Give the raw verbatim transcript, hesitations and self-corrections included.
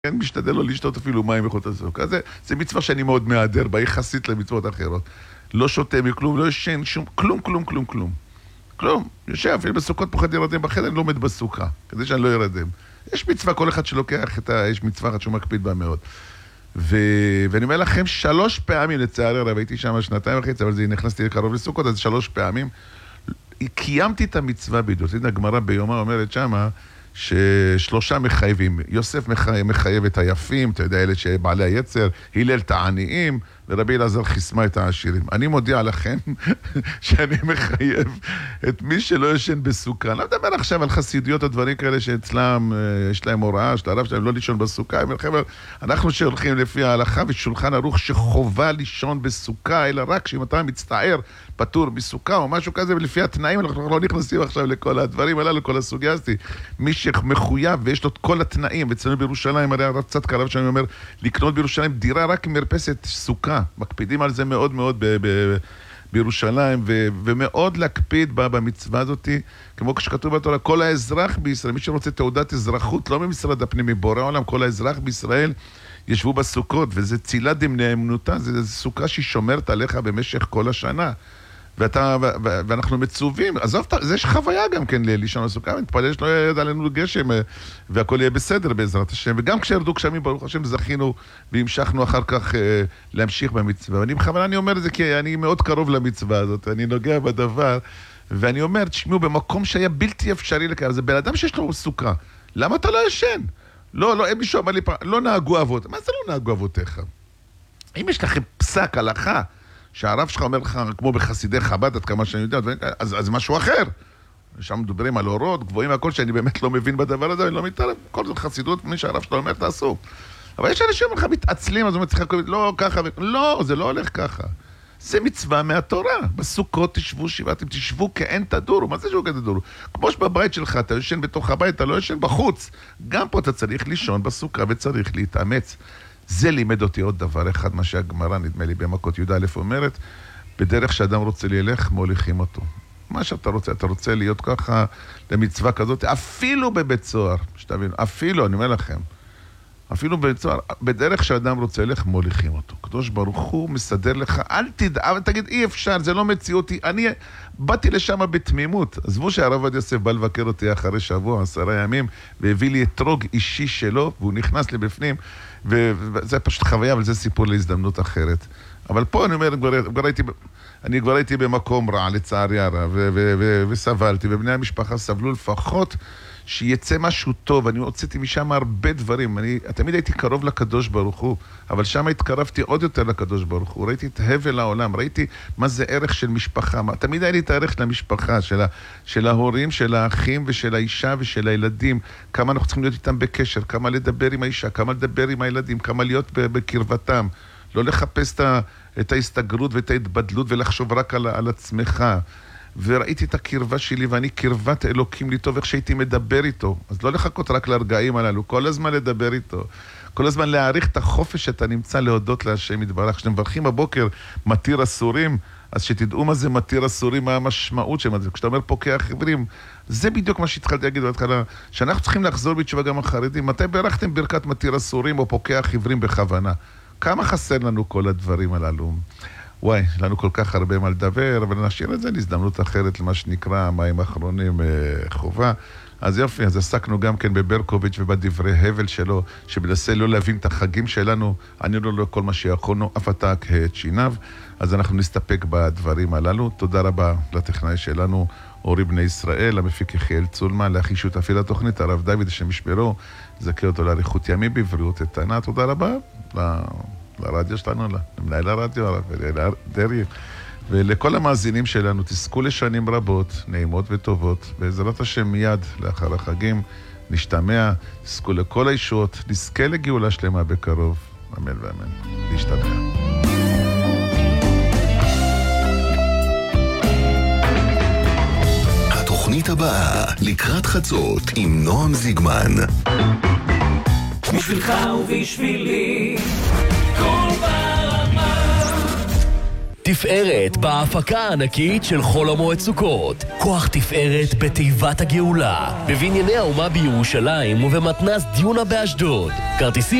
כן, משתדל לו לשתות אפילו מים איכות הסוכה. זה, זה מצווה שאני מאוד מהדר בה, יחסית למצוות אחרות. לא שותה מכלום, לא ישן שום, כלום, כלום, כלום, כלום. כלום. יושב, אפילו בסוכות פוחד ירדם בחדר, אני לא עומד בסוכה, כדי שאני לא ירדם. יש מצווה, כל אחד שלוקח את ה... יש מצווה אחת שהוא מקפיד בה מאוד. ו... ואני אומר לכם, שלוש פעמים לצערי הרב, הייתי שם שנתיים וחצי, אבל זה נכנסתי לקרוב לסוכות, אז שלוש פעמים. קיימתי את המצווה בדיוק. הגמרא ביומה אומרת שמה, ששלושה מחייבים. יוסף מחייב, מחייב את היפים, אתה יודע, אלה שבעלי היצר, הלל את העניים, ורבי אלעזר חיסמה את העשירים. אני מודיע לכם שאני מחייב את מי שלא ישן בסוכה. אני לא מדבר עכשיו על חסידיות או דברים כאלה שאצלם, יש להם הוראה, של הרב שלהם לא לישון בסוכה. אנחנו שהולכים לפי ההלכה ושולחן ערוך שחובה לישון בסוכה, אלא רק שאם אתה מצטער, פטור בסוכה או משהו כזה, ולפי התנאים אנחנו לא נכנסים עכשיו לכל הדברים הללו, לכל הסוגיה הזאת. מי שמחויב ויש לו את כל התנאים, ואצלנו בירושלים, הרי הרב צדקה, הרב שאני אומר, לקנות בירושלים דירה רק עם מרפסת סוכה. מקפידים על זה מאוד מאוד ב- ב- בירושלים, ו- ומאוד להקפיד בה, במצווה הזאת, כמו שכתוב בתורה, כל האזרח בישראל, מי שרוצה תעודת אזרחות, לא ממשרד הפנים, מבורא העולם, כל האזרח בישראל ישבו בסוכות, וזה צילה דמנאמנותה, זה סוכה שהיא שומרת עליך במשך כל השנה. ואתה, ו- ו- ואנחנו מצווים, עזוב, זה יש חוויה גם כן לישון בסוכה, מתפלל שלא ירד עלינו גשם, והכל יהיה בסדר בעזרת השם, וגם כשירדו גשמים ברוך השם זכינו, והמשכנו אחר כך אה, להמשיך במצווה. ואני בכוונה אני אומר את זה, כי אני מאוד קרוב למצווה הזאת, אני נוגע בדבר, ואני אומר, תשמעו, במקום שהיה בלתי אפשרי לקיים, זה בן אדם שיש לו סוכה, למה אתה לא ישן? לא, לא, אין מישהו אמר לי פעם, לא נהגו אבות, מה זה לא נהגו אבותיך? אם יש לכם פסק הלכה, שהרב שלך אומר לך, כמו בחסידי חב"ד, עד כמה שאני יודע, אז, אז משהו אחר. שם מדברים על אורות, גבוהים והכל, שאני באמת לא מבין בדבר הזה, אני לא מתערב. כל זאת חסידות, מי שהרב שלך אומר, תעשו. אבל יש אנשים לך מתעצלים, אז הוא מצליח, לא, ככה, לא, זה לא הולך ככה. זה מצווה מהתורה. בסוכות תשבו שבעתם, תשבו כאין תדורו. מה זה שהוא כאין תדורו? כמו שבבית שלך, אתה ישן בתוך הבית, אתה לא ישן בחוץ. גם פה אתה צריך לישון בסוכה וצריך להתאמץ. זה לימד אותי עוד דבר אחד, מה שהגמרא, נדמה לי, במכות י"א אומרת, בדרך שאדם רוצה ללך, מוליכים אותו. מה שאתה רוצה, אתה רוצה להיות ככה למצווה כזאת, אפילו בבית סוהר, שתבין, אפילו, אני אומר לכם, אפילו בבית סוהר, בדרך שאדם רוצה ללך, מוליכים אותו. קדוש ברוך הוא מסדר לך, אל תדע, תגיד, אי אפשר, זה לא מציאותי, אני באתי לשם בתמימות. עזבו שהרב עובדיה יוסף בא לבקר אותי אחרי שבוע, עשרה ימים, והביא לי אתרוג אישי שלו, והוא נכנס לי בפנים, וזה פשוט חוויה, אבל זה סיפור להזדמנות אחרת. אבל פה אני אומר, כבר הייתי, אני כבר הייתי במקום רע, לצערי הרב, וסבלתי, ובני המשפחה סבלו לפחות שיצא משהו טוב. אני הוצאתי משם הרבה דברים. אני תמיד הייתי קרוב לקדוש ברוך הוא, אבל שם התקרבתי עוד יותר לקדוש ברוך הוא. ראיתי את הבל העולם, ראיתי מה זה ערך של משפחה. תמיד היה לי את הערך של המשפחה, של, ה, של ההורים, של האחים ושל האישה ושל הילדים. כמה אנחנו צריכים להיות איתם בקשר, כמה לדבר עם האישה, כמה לדבר עם הילדים, כמה להיות בקרבתם. לא לחפש את ההסתגרות ואת ההתבדלות ולחשוב רק על, על עצמך. וראיתי את הקרבה שלי, ואני קרבת אלוקים לי טוב איך שהייתי מדבר איתו. אז לא לחכות רק לרגעים הללו, כל הזמן לדבר איתו. כל הזמן להעריך את החופש שאתה נמצא להודות להשם יתברך. כשאתם מברכים בבוקר מתיר אסורים, אז שתדעו מה זה מתיר אסורים, מה המשמעות של זה. כשאתה אומר פוקח עיוורים, זה בדיוק מה שהתחלתי להגיד בהתחלה, שאנחנו צריכים לחזור בתשובה גם החרדים. מתי ברכתם ברכת מתיר אסורים או פוקח עיוורים בכוונה? כמה חסר לנו כל הדברים הללו? וואי, לנו כל כך הרבה מה לדבר, אבל נשאיר את זה להזדמנות אחרת למה שנקרא מים אחרונים אה, חובה. אז יופי, אז עסקנו גם כן בברקוביץ' ובדברי הבל שלו, שמנסה לא להבין את החגים שלנו, ענינו לו כל מה שיכולנו, אף אתה כהת שיניו. אז אנחנו נסתפק בדברים הללו. תודה רבה לטכנאי שלנו, אורי בני ישראל, המפיק יחיאל צולמן, לאחי שותפי לתוכנית, הרב דוד השם ישמרו, זכה אותו לאריכות ימים בבריאות איתנה. תודה רבה ל... לרדיו שלנו, למנהל הרדיו, הרב דרעי, ולכל המאזינים שלנו, תזכו לשנים רבות, נעימות וטובות, בעזרת השם מיד לאחר החגים, נשתמע, תזכו לכל הישועות, נזכה לגאולה שלמה בקרוב, אמן ואמן, נשתמע. התוכנית הבאה, לקראת חצות, עם נועם זיגמן. בשבילך ובשבילי כל ברמה תפארת בהפקה הענקית של חול המועד סוכות. כוח תפארת בתיבת הגאולה, בבנייני האומה בירושלים ובמתנ"ס דיונה באשדוד. כרטיסים